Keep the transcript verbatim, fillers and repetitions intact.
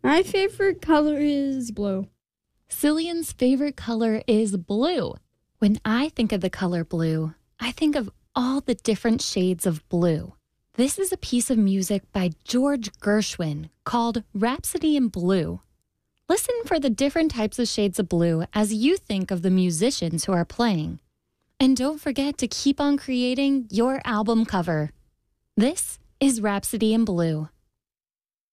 My favorite color is blue. Cillian's favorite color is blue. When I think of the color blue, I think of all the different shades of blue. This is a piece of music by George Gershwin called Rhapsody in Blue. Listen for the different types of shades of blue as you think of the musicians who are playing. And don't forget to keep on creating your album cover. This is Rhapsody in Blue.